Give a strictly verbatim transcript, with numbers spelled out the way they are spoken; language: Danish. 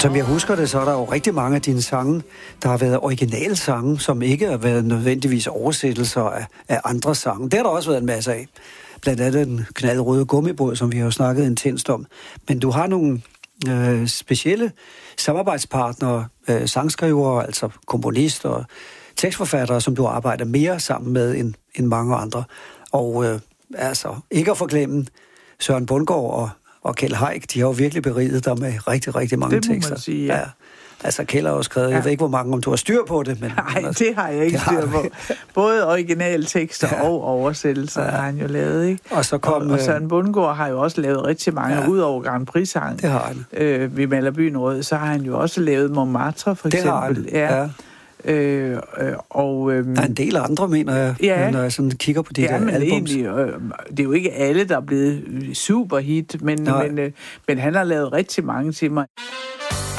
Som jeg husker det, så er der jo rigtig mange af dine sange, der har været originale sange, som ikke har været nødvendigvis oversættelser af, af andre sange. Det har der også været en masse af. Blandt andet den knaldrøde gummibåd, som vi har jo snakket intenst om. Men du har nogle øh, specielle samarbejdspartnere, øh, sangskrivere, altså komponister og tekstforfattere, som du arbejder mere sammen med end, end mange andre. Og øh, altså, ikke at forglemme Søren Bundgaard og, og Kjeld Haik, de har jo virkelig beriget dig med rigtig, rigtig mange det må tekster. Man sige, ja. Ja. Altså, Kjeld har jo skrevet, ja. Jeg ved ikke, hvor mange, om du har styr på det, men... Nej, det har jeg ikke styr på. Både originale tekster ja. og oversættelser ja. har han jo lavet, ikke? Og, så kom, og, og Søren Bundgaard har jo også lavet rigtig mange, ja. ud over Grand Prix-sang. Det har han. Øh, vi maler byen rød, så har han jo også lavet Montmartre, for det eksempel. Det har han, ja. ja. Øh, øh, og, øh, der er en del andre, mener jeg, ja, når jeg sådan kigger på de ja, der men albums. Egentlig, øh, det er jo ikke alle, der er blevet super hit, men, men, øh, men han har lavet rigtig mange til mig.